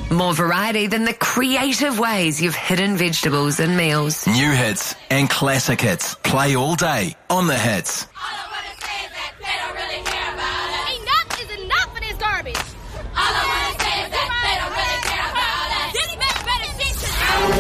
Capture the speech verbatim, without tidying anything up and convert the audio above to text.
More variety than the creative ways you've hidden vegetables in meals. New hits and classic hits play all day on The Hits.